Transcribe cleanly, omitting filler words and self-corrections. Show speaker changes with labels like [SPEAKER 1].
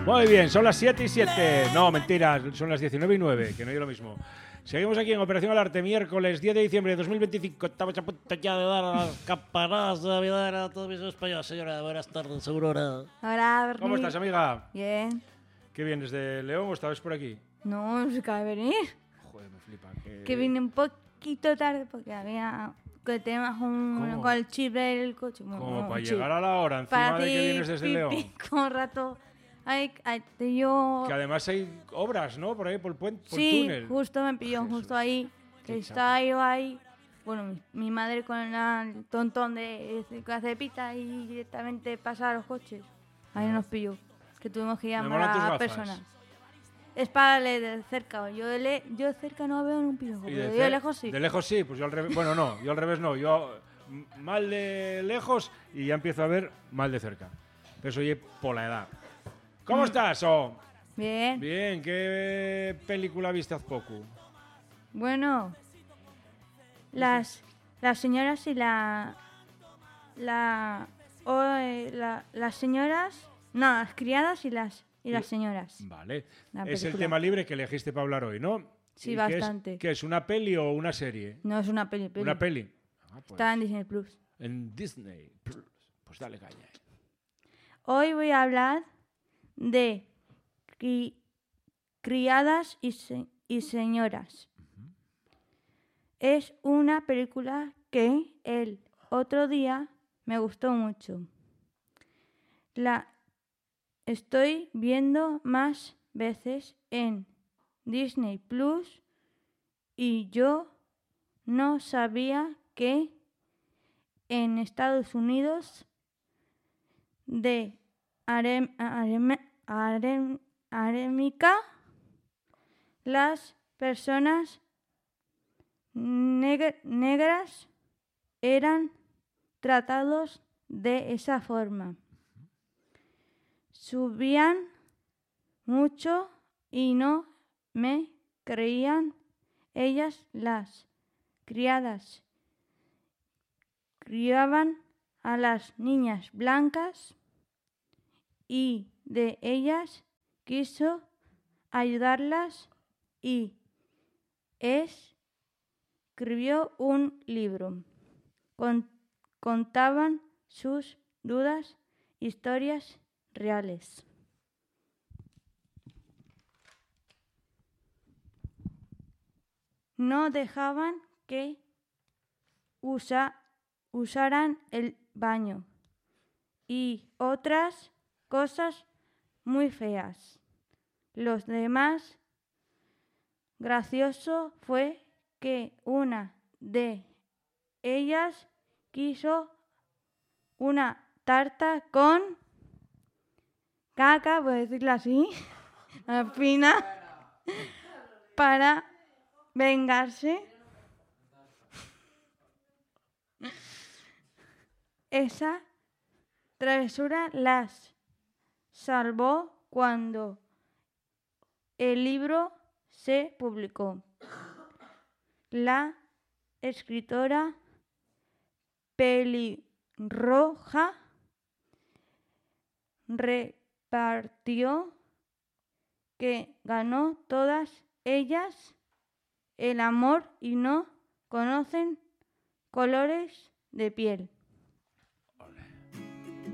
[SPEAKER 1] Muy bien, son las 7 y 7. No, mentira, son las 19 y 9, que no es lo mismo. Seguimos aquí en Operación al Arte, miércoles 10 de diciembre de 2025. Estamos a punto ya de dar las campanadas de Navidad a todos mis españoles. Señora, buenas tardes, Aurora.
[SPEAKER 2] Hola, Bernie.
[SPEAKER 1] ¿Cómo estás, amiga?
[SPEAKER 2] Bien.
[SPEAKER 1] ¿Qué vienes de León o esta vez por aquí?
[SPEAKER 2] No se acaba de venir.
[SPEAKER 1] Joder, me flipa.
[SPEAKER 2] Que vine un poquito tarde porque había que tenemos
[SPEAKER 1] ¿Cómo?
[SPEAKER 2] con el chip del coche.
[SPEAKER 1] Como para llegar a la hora, encima de que vienes desde León.
[SPEAKER 2] Con rato. Yo...
[SPEAKER 1] Que además hay obras, ¿no? Por ahí, por el puente, por
[SPEAKER 2] sí,
[SPEAKER 1] el túnel.
[SPEAKER 2] justo me pilló,
[SPEAKER 1] Jesús.
[SPEAKER 2] justo ahí.
[SPEAKER 1] Qué
[SPEAKER 2] Que estaba yo ahí. Bueno, mi madre con el tontón de que hace pita y directamente pasa a los coches. Ahí nos pilló. Que tuvimos que llamar
[SPEAKER 1] molan tus
[SPEAKER 2] a
[SPEAKER 1] gafas.
[SPEAKER 2] personas. Es para de cerca. Yo de cerca no veo en un pirojo, pero yo de lejos sí.
[SPEAKER 1] De lejos sí, pues yo al revés. Bueno, no, yo al revés no. Yo mal de lejos y ya empiezo a ver mal de cerca. Eso oye por la edad. ¿Cómo estás, Oh?
[SPEAKER 2] Bien.
[SPEAKER 1] Bien, ¿qué película viste hace poco?
[SPEAKER 2] Bueno, las señoras y las señoras, no, las criadas y las señoras.
[SPEAKER 1] Vale.
[SPEAKER 2] La
[SPEAKER 1] Es el
[SPEAKER 2] película.
[SPEAKER 1] tema libre que elegiste para hablar hoy, ¿no?
[SPEAKER 2] Sí,
[SPEAKER 1] ¿Y
[SPEAKER 2] bastante.
[SPEAKER 1] ¿Qué es, una peli o una serie?
[SPEAKER 2] No es una peli.
[SPEAKER 1] Una peli. Ah, pues,
[SPEAKER 2] Está en Disney Plus.
[SPEAKER 1] en Disney. Pues dale caña.
[SPEAKER 2] Hoy voy a hablar de criadas y señoras. Es una película que el otro día me gustó mucho. La estoy viendo más veces en Disney Plus y yo no sabía que en Estados Unidos de Arémica las personas negras eran tratados de esa forma. Subían mucho y no me creían. Ellas, las criadas, criaban a las niñas blancas y de ellas quiso ayudarlas y escribió un libro. Contaban sus dudas, historias reales. No dejaban que usaran el baño y otras cosas muy feas. Los demás gracioso fue que una de ellas quiso una tarta con caca, voy a decirlo así, fina, para vengarse. Esa travesura las salvó cuando el libro se publicó. La escritora pelirroja repartió que ganó todas ellas el amor y no conocen colores de piel.